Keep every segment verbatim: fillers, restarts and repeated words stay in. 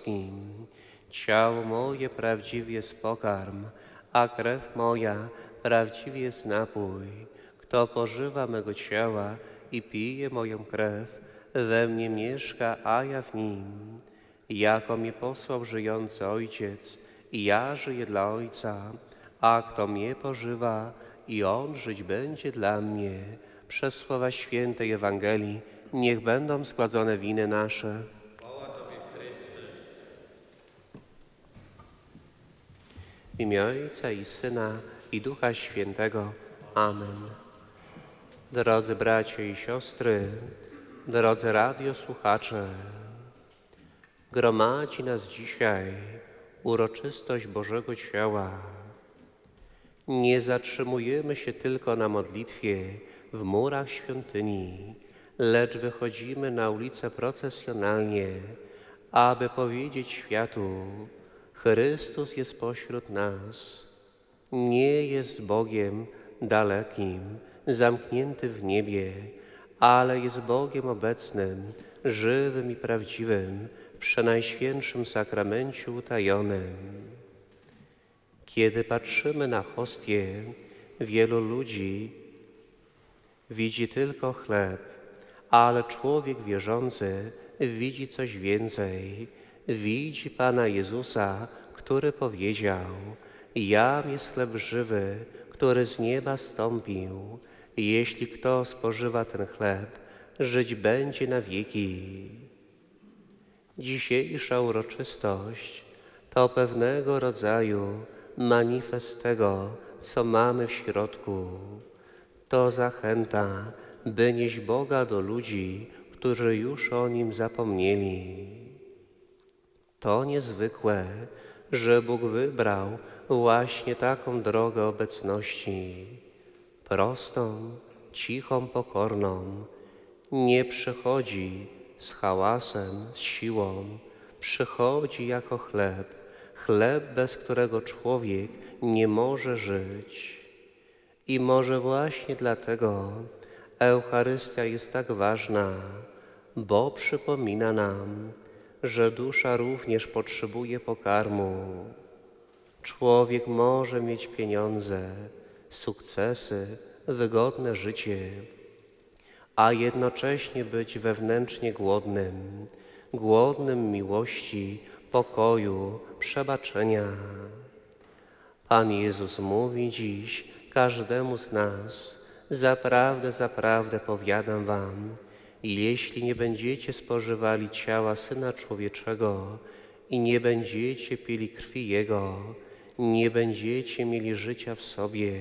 ludzkim. Ciało moje prawdziwie jest pokarm, a krew moja prawdziwie jest napój. Kto pożywa mego ciała i pije moją krew, we mnie mieszka, a ja w nim. Jako mnie posłał żyjący Ojciec, i ja żyję dla Ojca, a kto mnie pożywa, i on żyć będzie dla mnie. Przez słowa świętej Ewangelii niech będą składzone winy nasze. W imię Ojca i Syna, i Ducha Świętego. Amen. Drodzy bracia i siostry, drodzy radiosłuchacze, gromadzi nas dzisiaj uroczystość Bożego Ciała. Nie zatrzymujemy się tylko na modlitwie w murach świątyni, lecz wychodzimy na ulicę procesjonalnie, aby powiedzieć światu: Chrystus jest pośród nas. Nie jest Bogiem dalekim, zamknięty w niebie, ale jest Bogiem obecnym, żywym i prawdziwym, w przenajświętszym sakramencie utajonym. Kiedy patrzymy na hostię, wielu ludzi widzi tylko chleb, ale człowiek wierzący widzi coś więcej. Widzi Pana Jezusa, który powiedział: Jam jest chleb żywy, który z nieba stąpił. Jeśli kto spożywa ten chleb, żyć będzie na wieki. Dzisiejsza uroczystość to pewnego rodzaju manifest tego, co mamy w środku. To zachęta, by nieść Boga do ludzi, którzy już o Nim zapomnieli. To niezwykłe, że Bóg wybrał właśnie taką drogę obecności. Prostą, cichą, pokorną. Nie przychodzi z hałasem, z siłą. Przychodzi jako chleb. Chleb, bez którego człowiek nie może żyć. I może właśnie dlatego Eucharystia jest tak ważna, bo przypomina nam, że dusza również potrzebuje pokarmu. Człowiek może mieć pieniądze, sukcesy, wygodne życie, a jednocześnie być wewnętrznie głodnym, głodnym miłości, pokoju, przebaczenia. Pan Jezus mówi dziś każdemu z nas: zaprawdę, zaprawdę powiadam wam, jeśli nie będziecie spożywali ciała Syna Człowieczego i nie będziecie pili krwi Jego, nie będziecie mieli życia w sobie.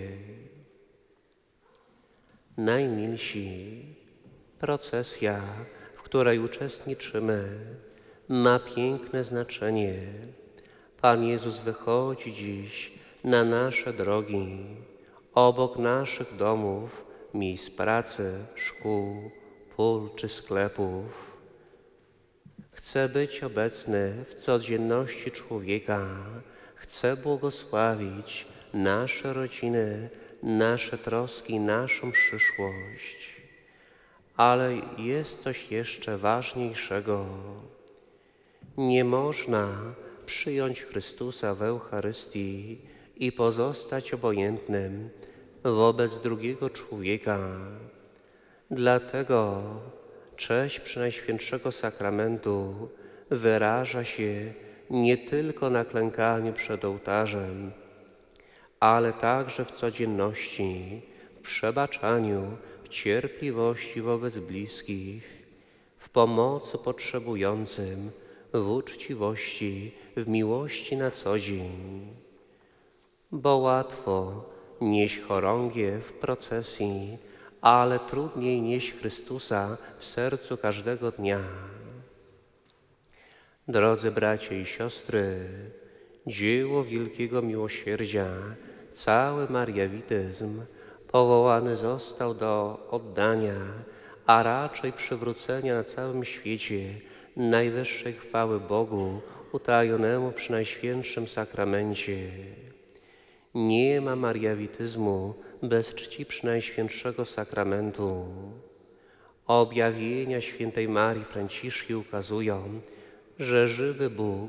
Najmilsi, procesja, w której uczestniczymy, ma piękne znaczenie. Pan Jezus wychodzi dziś na nasze drogi, obok naszych domów, miejsc pracy, szkół, pól czy sklepów. Chce być obecny w codzienności człowieka. Chce błogosławić nasze rodziny, nasze troski, naszą przyszłość. Ale jest coś jeszcze ważniejszego. Nie można przyjąć Chrystusa w Eucharystii i pozostać obojętnym wobec drugiego człowieka. Dlatego cześć Przenajświętszego Sakramentu wyraża się nie tylko na klękaniu przed ołtarzem, ale także w codzienności, w przebaczaniu, w cierpliwości wobec bliskich, w pomocy potrzebującym, w uczciwości, w miłości na co dzień. Bo łatwo nieść chorągiew w procesji, ale trudniej nieść Chrystusa w sercu każdego dnia. Drodzy bracia i siostry, dzieło wielkiego miłosierdzia, cały mariawityzm powołany został do oddania, a raczej przywrócenia na całym świecie najwyższej chwały Bogu utajonemu przy Najświętszym Sakramencie. Nie ma mariawityzmu bez czci Przenajświętszego Sakramentu. Objawienia świętej Marii Franciszki ukazują, że żywy Bóg